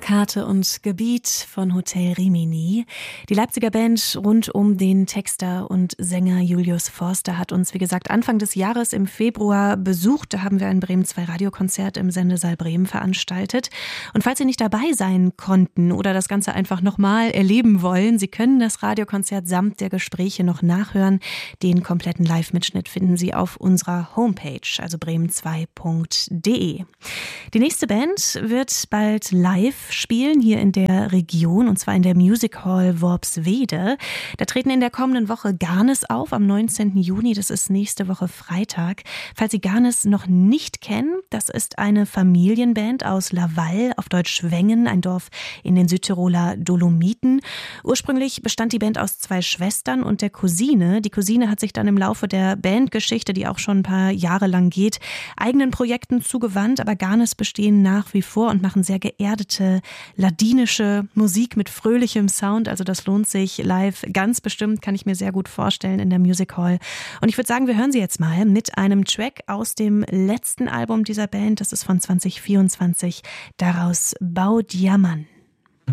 Karte und Gebiet von Hotel Rimini. Die Leipziger Band rund um den Texter und Sänger Julius Forster hat uns, wie gesagt, Anfang des Jahres im Februar besucht. Da haben wir ein Bremen 2 Radiokonzert im Sendesaal Bremen veranstaltet. Und falls Sie nicht dabei sein konnten oder das Ganze einfach nochmal erleben wollen, Sie können das Radiokonzert samt der Gespräche noch nachhören. Den kompletten Live-Mitschnitt finden Sie auf unserer Homepage, also bremen2.de. Die nächste Band wird bald live spielen hier in der Region, und zwar in der Music Hall Worpswede. Da treten in der kommenden Woche Garnes auf, am 19. Juni, das ist nächste Woche Freitag. Falls Sie Garnes noch nicht kennen, das ist eine Familienband aus Laval, auf Deutsch Wengen, ein Dorf in den Südtiroler Dolomiten. Ursprünglich bestand die Band aus 2 Schwestern und der Cousine. Die Cousine hat sich dann im Laufe der Bandgeschichte, die auch schon ein paar Jahre lang geht, eigenen Projekten zugewandt, aber Garnes bestehen nach wie vor und machen sehr geerdete, ladinische Musik mit fröhlichem Sound. Also das lohnt sich live ganz bestimmt, kann ich mir sehr gut vorstellen in der Music Hall. Und ich würde sagen, wir hören sie jetzt mal mit einem Track aus dem letzten Album dieser Band. Das ist von 2024, daraus Bau Diamant.